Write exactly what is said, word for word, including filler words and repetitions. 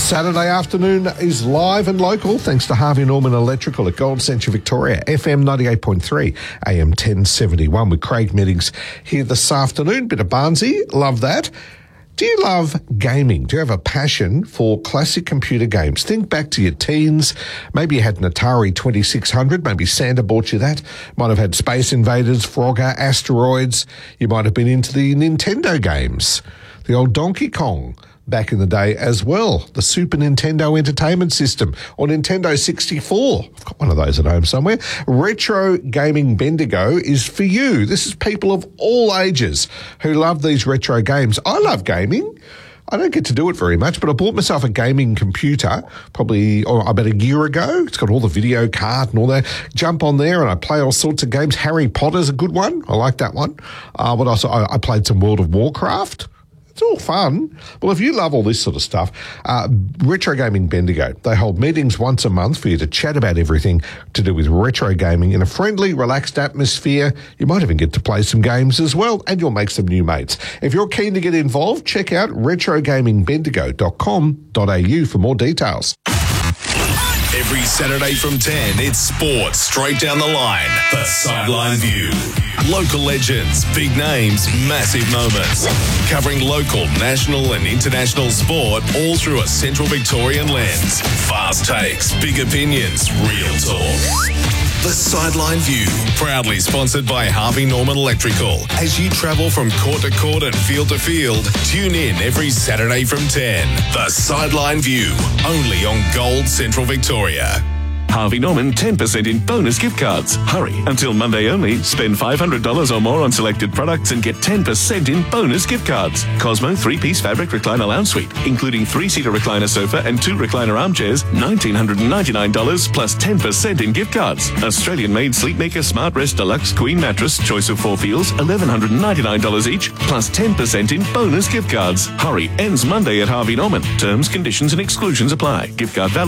Saturday afternoon is live and local thanks to Harvey Norman Electrical at Gold Central Victoria, F M ninety-eight point three, A M ten seventy-one with Craig Meddings here this afternoon. Bit of Barnsey, love that. Do you love gaming? Do you have a passion for classic computer games? Think back to your teens. Maybe you had an Atari twenty-six hundred. Maybe Santa bought you that. Might have had Space Invaders, Frogger, Asteroids. You might have been into the Nintendo games, the old Donkey Kong back in the day as well, the Super Nintendo Entertainment System, or Nintendo sixty-four. I've got one of those at home somewhere. Retro Gaming Bendigo is for you. This is people of all ages who love these retro games. I love gaming. I don't get to do it very much, but I bought myself a gaming computer probably oh, about a year ago. It's got all the video card and all that. Jump on there and I play all sorts of games. Harry Potter's a good one. I like that one. Uh, what else? I, I played some World of Warcraft. It's all fun. Well, if you love all this sort of stuff, uh, Retro Gaming Bendigo, they hold meetings once a month for you to chat about everything to do with retro gaming in a friendly, relaxed atmosphere. You might even get to play some games as well, and you'll make some new mates. If you're keen to get involved, check out retro gaming bendigo dot com dot a u for more details. Every Saturday from ten, it's sports straight down the line. The Sideline View. Local legends, big names, massive moments. Covering local, national and international sport all through a Central Victorian lens. Fast takes, big opinions, real talk. The Sideline View, proudly sponsored by Harvey Norman Electrical. As you travel from court to court and field to field, tune in every Saturday from ten. The Sideline View, only on Gold Central Victoria. Harvey Norman ten percent in bonus gift cards. Hurry, until Monday only. Spend five hundred dollars or more on selected products and get ten percent in bonus gift cards. Cosmo three-piece fabric recliner lounge suite, including three-seater recliner sofa and two recliner armchairs, one thousand nine hundred ninety-nine dollars plus ten percent in gift cards. Australian-made Sleepmaker Smart Rest Deluxe Queen Mattress, choice of four feels, one thousand one hundred ninety-nine dollars each, plus ten percent in bonus gift cards. Hurry, ends Monday at Harvey Norman. Terms, conditions and exclusions apply. Gift card valid